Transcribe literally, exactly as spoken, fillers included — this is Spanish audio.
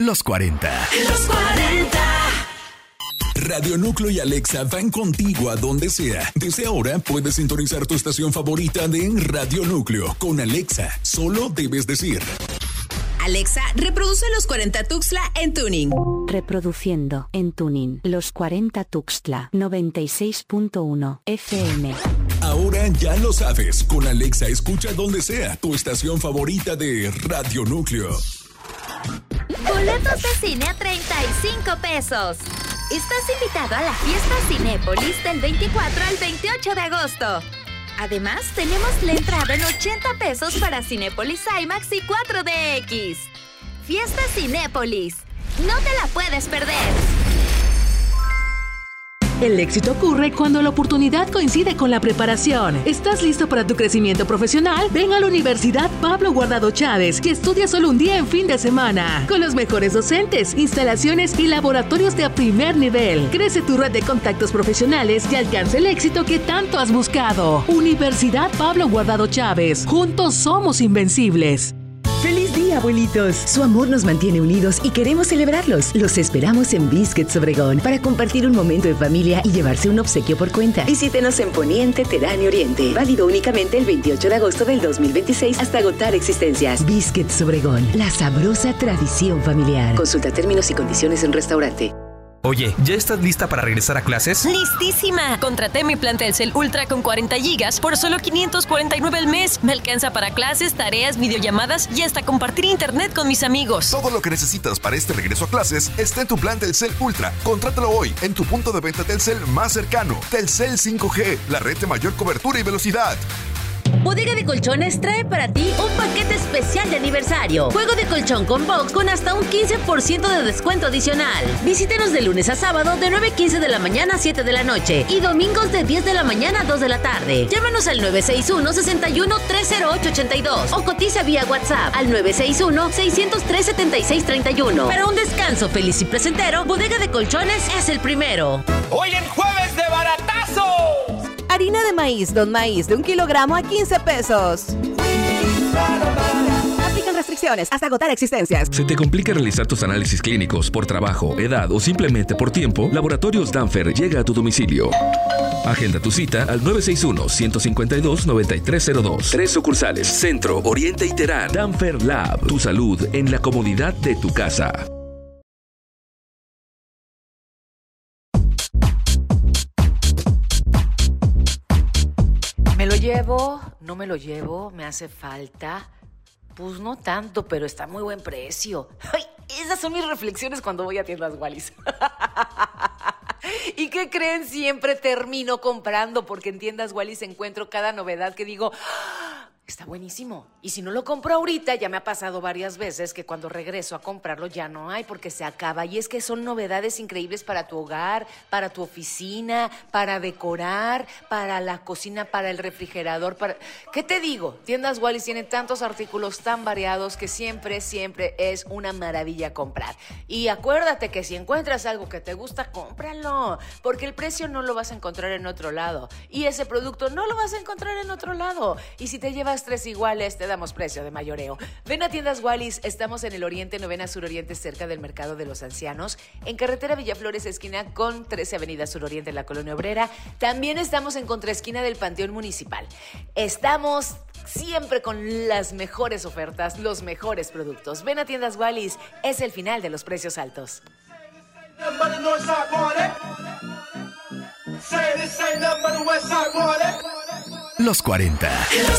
Los cuarenta. Los cuarenta. Radio Núcleo y Alexa van contigo a donde sea. Desde ahora puedes sintonizar tu estación favorita de Radio Núcleo con Alexa. Solo debes decir: Alexa, reproduce Los cuarenta Tuxtla en tuning. Reproduciendo en tuning Los cuarenta Tuxtla noventa y seis punto uno F M. Ahora ya lo sabes. Con Alexa escucha donde sea tu estación favorita de Radio Núcleo. Boletos de cine a treinta y cinco pesos. Estás invitado a la fiesta Cinépolis del veinticuatro al veintiocho de agosto. Además, tenemos la entrada en ochenta pesos para Cinépolis IMAX y cuatro D X. Fiesta Cinépolis. No te la puedes perder. El éxito ocurre cuando la oportunidad coincide con la preparación. ¿Estás listo para tu crecimiento profesional? Ven a la Universidad Pablo Guardado Chávez y estudia solo un día en fin de semana. Con los mejores docentes, instalaciones y laboratorios de primer nivel. Crece tu red de contactos profesionales y alcanza el éxito que tanto has buscado. Universidad Pablo Guardado Chávez. Juntos somos invencibles. ¡Feliz día, abuelitos! Su amor nos mantiene unidos y queremos celebrarlos. Los esperamos en Biscuits Obregón para compartir un momento en familia y llevarse un obsequio por cuenta. Visítenos en Poniente, Terán y Oriente. Válido únicamente el veintiocho de agosto del dos mil veintiséis hasta agotar existencias. Biscuits Obregón, la sabrosa tradición familiar. Consulta términos y condiciones en restaurante. Oye, ¿ya estás lista para regresar a clases? ¡Listísima! Contraté mi plan Telcel Ultra con cuarenta gigas por solo quinientos cuarenta y nueve al mes. Me alcanza para clases, tareas, videollamadas y hasta compartir internet con mis amigos. Todo lo que necesitas para este regreso a clases está en tu plan Telcel Ultra. Contrátalo hoy en tu punto de venta Telcel más cercano. Telcel cinco G, la red de mayor cobertura y velocidad. Bodega de Colchones trae para ti un paquete especial de aniversario. Juego de colchón con box con hasta un quince por ciento de descuento adicional. Visítenos de lunes a sábado de nueve quince de la mañana a siete de la noche y domingos de diez de la mañana a dos de la tarde. Llámanos al nueve seis uno, seis uno, tres cero ocho ocho dos o cotiza vía WhatsApp al nueve seis uno, seis cero tres, siete seis tres uno. Para un descanso feliz y placentero, Bodega de Colchones es el primero. ¡Hoy en jueves de baratazo! Harina de maíz, Don Maíz, de un kilogramo a quince pesos. Aplican restricciones hasta agotar existencias. ¿Se te complica realizar tus análisis clínicos por trabajo, edad o simplemente por tiempo? Laboratorios Danfer llega a tu domicilio. Agenda tu cita al nueve seis uno, uno cinco dos, nueve tres cero dos. Tres sucursales: Centro, Oriente y Terán. Danfer Lab. Tu salud en la comodidad de tu casa. ¿Me lo llevo? ¿No me lo llevo? ¿Me hace falta? Pues no tanto, pero está a muy buen precio. Ay, esas son mis reflexiones cuando voy a tiendas Wallis. ¿Y qué creen? Siempre termino comprando porque en tiendas Wallis encuentro cada novedad que digo... Está buenísimo. Y si no lo compro ahorita, ya me ha pasado varias veces que cuando regreso a comprarlo ya no hay porque se acaba. Y es que son novedades increíbles para tu hogar, para tu oficina, para decorar, para la cocina, para el refrigerador. Para... ¿Qué te digo? Tiendas Wallis tienen tantos artículos tan variados que siempre, siempre es una maravilla comprar. Y acuérdate que si encuentras algo que te gusta, cómpralo. Porque el precio no lo vas a encontrar en otro lado. Y ese producto no lo vas a encontrar en otro lado. Y si te llevas tres iguales, te damos precio de mayoreo. Ven a tiendas Wallis, estamos en el Oriente, novena Suroriente, cerca del Mercado de los Ancianos, en carretera Villaflores, esquina con trece Avenida Suroriente, en la Colonia Obrera. También estamos en contraesquina del Panteón Municipal. Estamos siempre con las mejores ofertas, los mejores productos. Ven a tiendas Wallis, es el final de los precios altos. Los cuarenta. Los